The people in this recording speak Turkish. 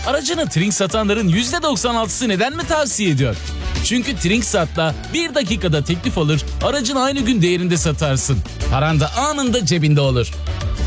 Aracını Trink satanların %96'sı neden mi tavsiye ediyor? Çünkü TrinkSat'la 1 dakikada teklif alır, aracın aynı gün değerinde satarsın. Paran da anında cebinde olur.